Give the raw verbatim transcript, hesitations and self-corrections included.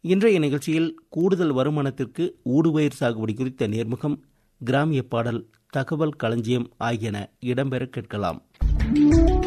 இன்றைய நிகழ்ச்சியில் கூடுதல் வருமானத்திற்கு ஊடுபயிர் சாகுபடி குறித்த நேர்முகம், கிராமிய பாடல், தகவல் களஞ்சியம் ஆகியன இடம்பெற கேட்கலாம்.